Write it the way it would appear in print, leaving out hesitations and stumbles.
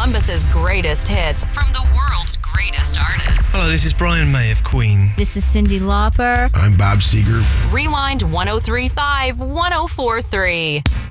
Columbus's greatest hits from the world's greatest artists. Hello, this is Brian May of Queen. This is Cyndi Lauper. I'm Bob Seger. Rewind 1035 1043.